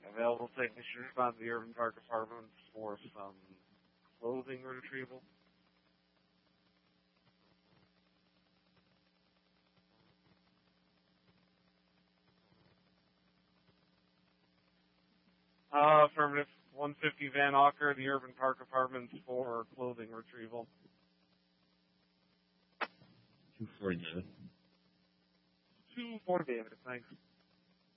Available technician respond to the Urban Park Apartments for some clothing retrieval. Affirmative. 150 Van Auker, the Urban Park Apartments for clothing retrieval. 240 David. 240 David, thanks.